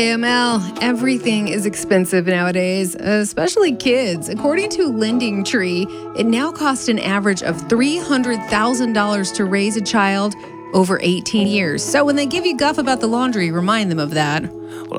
AML, everything is expensive nowadays, especially kids. According to Lending Tree, it now costs an average of $300,000 to raise a child over 18 years. So when they give you guff about the laundry, remind them of that. Well,